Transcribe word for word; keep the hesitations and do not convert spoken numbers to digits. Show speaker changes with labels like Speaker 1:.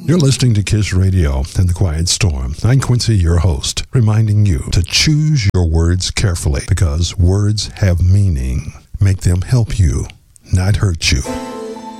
Speaker 1: You're listening to Kiss Radio and the Quiet Storm. I'm Quincy, your host, reminding you to choose your words carefully because words have meaning. Make them help you, not hurt you.